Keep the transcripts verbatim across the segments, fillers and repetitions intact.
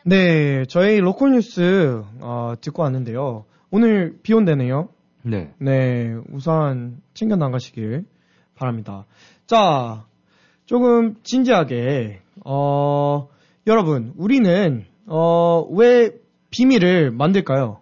네, 저희 로컬 뉴스 어, 듣고 왔는데요. 오늘 비 온대네요. 네. 네, 우산 챙겨 나가시길 바랍니다. 자, 조금 진지하게 어, 여러분, 우리는 어, 왜 비밀을 만들까요?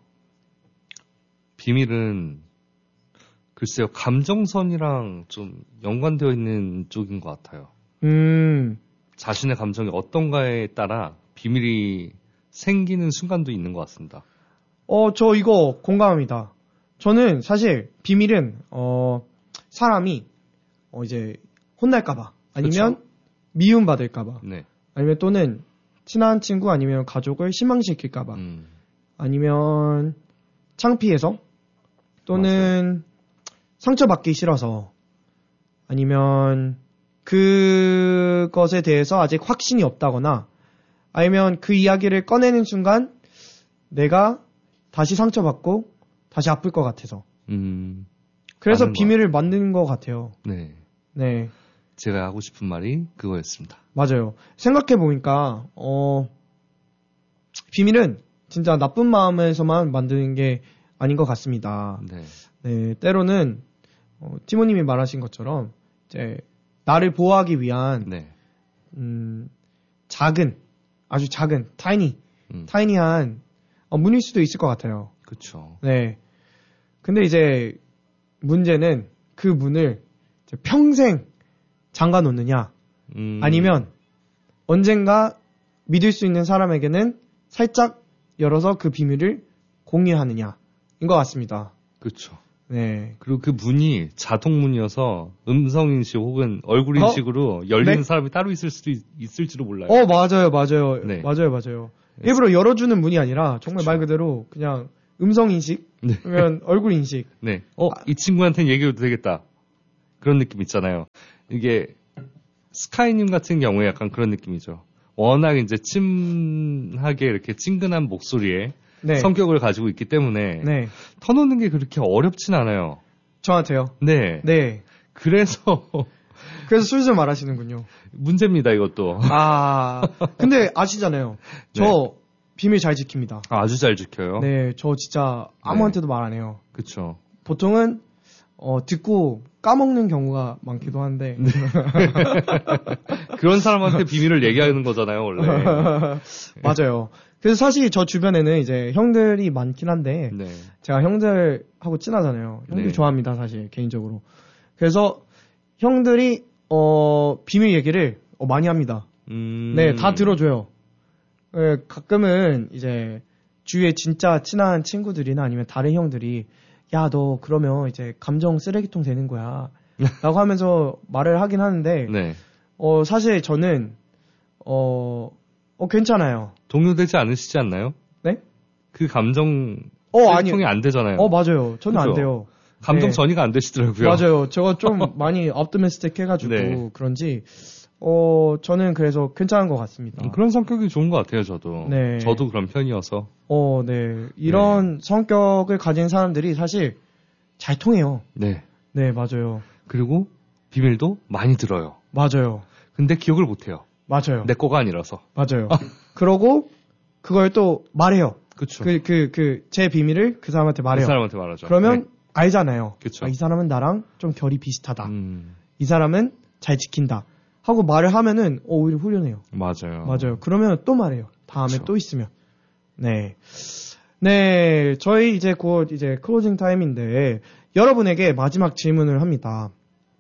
비밀은 글쎄요, 감정선이랑 좀 연관되어 있는 쪽인 것 같아요. 음, 자신의 감정이 어떤가에 따라 비밀이 생기는 순간도 있는 것 같습니다. 어, 저 이거 공감합니다. 저는 사실 비밀은 어, 사람이 어, 이제 혼날까봐 아니면 그쵸? 미움받을까봐 네. 아니면 또는 친한 친구 아니면 가족을 실망시킬까봐 음, 아니면 창피해서 또는 상처받기 싫어서 아니면 그것에 대해서 아직 확신이 없다거나 아니면 그 이야기를 꺼내는 순간 내가 다시 상처받고 다시 아플 것 같아서 음, 그래서 맞는 것 비밀을 만드는 것 같아요. 네. 네, 제가 하고 싶은 말이 그거였습니다. 맞아요. 생각해보니까 어, 비밀은 진짜 나쁜 마음에서만 만드는 게 아닌 것 같습니다. 네. 네, 때로는 어, 티모님이 말하신 것처럼 이제 나를 보호하기 위한 네. 음, 작은 아주 작은 타이니 음, 타이니한 어, 문일 수도 있을 것 같아요. 그쵸. 네. 근데 이제 문제는 그 문을 이제 평생 잠가 놓느냐 음, 아니면 언젠가 믿을 수 있는 사람에게는 살짝 열어서 그 비밀을 공유하느냐인 것 같습니다. 그쵸. 네. 그리고 그 문이 자동문이어서 음성인식 혹은 얼굴인식으로 열리는 네? 사람이 따로 있을 수도 있, 있을지도 몰라요. 어, 맞아요, 맞아요. 네. 맞아요, 맞아요. 일부러 열어주는 문이 아니라 정말 그쵸. 말 그대로 그냥 음성인식, 네. 그러면 얼굴인식. 네. 어, 이 친구한테는 얘기해도 되겠다. 그런 느낌 있잖아요. 이게 스카이님 같은 경우에 약간 그런 느낌이죠. 워낙 이제 찜하게 이렇게 친근한 목소리에 네. 성격을 가지고 있기 때문에 네. 터놓는 게 그렇게 어렵진 않아요. 저한테요. 네. 네. 그래서 그래서 술술 말하시는군요. 문제입니다, 이것도. 아, 근데 아시잖아요. 저 네. 비밀 잘 지킵니다. 아주 잘 지켜요. 네, 저 진짜 아무한테도 말 안 해요. 그쵸. 보통은 어, 듣고 까먹는 경우가 많기도 한데. 네. 그런 사람한테 비밀을 얘기하는 거잖아요, 원래. 맞아요. 그래서 사실 저 주변에는 이제 형들이 많긴 한데 네. 제가 형들하고 친하잖아요. 형들 네. 좋아합니다, 사실 개인적으로. 그래서 형들이 어, 비밀 얘기를 어, 많이 합니다. 음... 네, 다 들어줘요. 네, 가끔은 이제 주위에 진짜 친한 친구들이나 아니면 다른 형들이 야, 너 그러면 이제 감정 쓰레기통 되는 거야 라고 하면서 말을 하긴 하는데 네. 어, 사실 저는 어, 어 괜찮아요. 동요되지 않으시지 않나요? 네? 그 감정 어, 쓰레기통이 안 되잖아요. 어, 맞아요. 저는 그죠? 안 돼요. 감정 네. 전이가 안 되시더라고요. 맞아요. 제가 좀 많이 업드메스틱 해가지고 네. 그런지 어, 저는 그래서 괜찮은 것 같습니다. 음, 그런 성격이 좋은 것 같아요, 저도. 네. 저도 그런 편이어서. 어, 네. 이런 성격을 가진 사람들이 사실 잘 통해요. 네. 네, 맞아요. 그리고 비밀도 많이 들어요. 맞아요. 근데 기억을 못해요. 맞아요. 내 거가 아니라서. 맞아요. 그러고 그걸 또 말해요. 그쵸. 그, 그, 그, 제 비밀을 그 사람한테 말해요. 그 사람한테 말하죠. 그러면 네. 알잖아요. 그쵸. 아, 이 사람은 나랑 좀 결이 비슷하다. 음, 이 사람은 잘 지킨다. 하고 말을 하면은 어, 오히려 후련해요. 맞아요. 맞아요. 그러면 또 말해요. 다음에 그쵸. 또 있으면. 네. 네. 저희 이제 곧 이제 클로징 타임인데 여러분에게 마지막 질문을 합니다.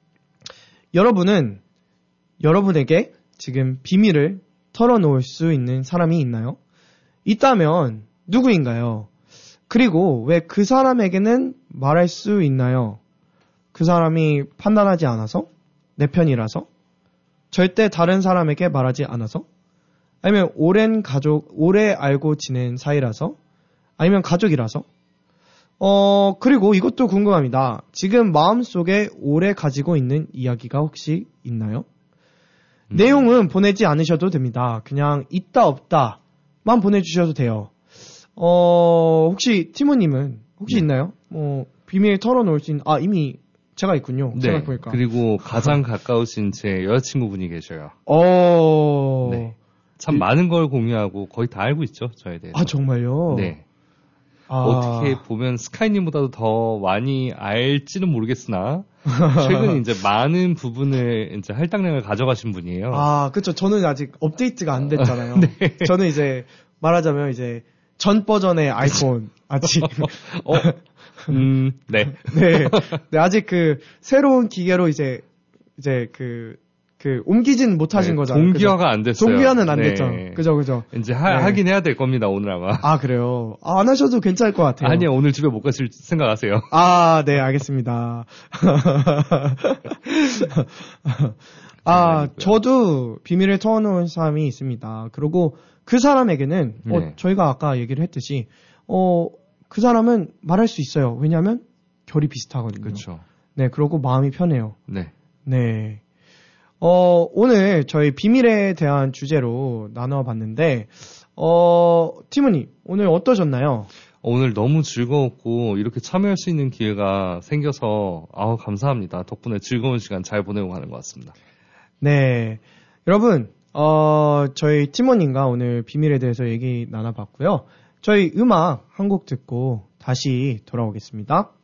여러분은 여러분에게 지금 비밀을 털어놓을 수 있는 사람이 있나요? 있다면 누구인가요? 그리고 왜 그 사람에게는 말할 수 있나요? 그 사람이 판단하지 않아서? 내 편이라서? 절대 다른 사람에게 말하지 않아서? 아니면 오랜 가족, 오래 알고 지낸 사이라서? 아니면 가족이라서? 어, 그리고 이것도 궁금합니다. 지금 마음속에 오래 가지고 있는 이야기가 혹시 있나요? 음. 내용은 보내지 않으셔도 됩니다. 그냥 있다 없다만 보내주셔도 돼요. 어, 혹시 티모님은 혹시 네. 있나요? 뭐 비밀 털어놓을 수 있는, 아, 이미 제가 있군요. 네. 생각해보니까. 그리고 가장 가까우신 제 여자친구분이 계셔요. 어, 네. 참 많은 걸 공유하고 거의 다 알고 있죠, 저에 대해서. 아, 정말요? 네. 아... 어떻게 보면 스카이님보다도 더 많이 알지는 모르겠으나 최근 이제 많은 부분을 이제 할당량을 가져가신 분이에요. 아, 그렇죠. 저는 아직 업데이트가 안 됐잖아요. 네. 저는 이제 말하자면 이제 전 버전의 아이폰 아직. 어, 음, 네. 네. 네, 아직 그 새로운 기계로 이제 이제 그 그 옮기진 못하신 네, 거잖아요. 동기화가 그죠? 안 됐어요. 동기화는 안 네. 됐죠. 그죠, 그죠. 이제 하, 네. 하긴 해야 될 겁니다, 오늘 아마. 아, 그래요? 아, 안 하셔도 괜찮을 것 같아요. 아니요, 오늘 집에 못 가실 생각하세요. 아, 네, 알겠습니다. 아, 저도 비밀을 털어놓은 사람이 있습니다. 그리고 그 사람에게는, 네. 어, 저희가 아까 얘기를 했듯이, 어, 그 사람은 말할 수 있어요. 왜냐하면 결이 비슷하거든요. 그렇죠. 네, 그러고 마음이 편해요. 네. 네. 어, 오늘 저희 비밀에 대한 주제로 나눠봤는데, 어, 티모님, 오늘 어떠셨나요? 오늘 너무 즐거웠고, 이렇게 참여할 수 있는 기회가 생겨서, 아우, 감사합니다. 덕분에 즐거운 시간 잘 보내고 가는 것 같습니다. 네. 여러분, 어, 저희 티모님과 오늘 비밀에 대해서 얘기 나눠봤고요. 저희 음악 한 곡 듣고 다시 돌아오겠습니다.